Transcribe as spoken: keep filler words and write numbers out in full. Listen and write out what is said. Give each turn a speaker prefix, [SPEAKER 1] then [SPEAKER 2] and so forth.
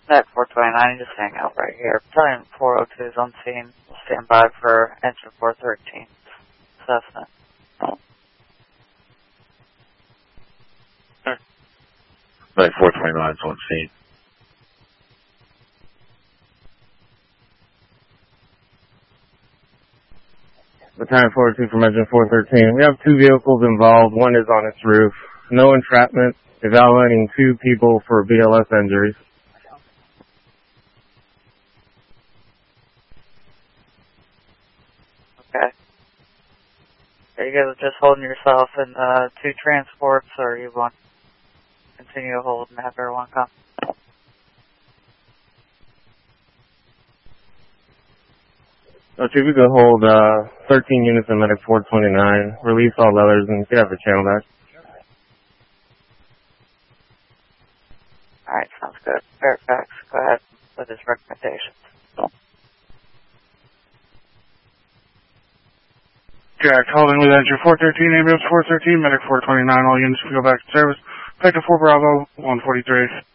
[SPEAKER 1] Net four twenty-nine, just hang out right here. Battalion four oh two is on scene. We'll stand by for engine four thirteen. Assessment.
[SPEAKER 2] Battalion four twenty-nine is on scene.
[SPEAKER 3] Battalion four oh two from engine four thirteen. We have two vehicles involved. One is on its roof. No entrapment. Evaluating two people for B L S injuries.
[SPEAKER 1] Okay. Are you guys just holding yourself in uh, two transports, or you want to continue to hold and have everyone come?
[SPEAKER 3] Oh, Chief, we could hold uh, thirteen units in Medic four twenty-nine. Release all others, and you could have the channel back.
[SPEAKER 1] Alright, sounds good. Fairfax, go ahead with his recommendations.
[SPEAKER 4] Jack, holding with engine four thirteen, ambulance four thirteen, medic four twenty-nine, all units to go back to service. Effective four Bravo, one forty-three.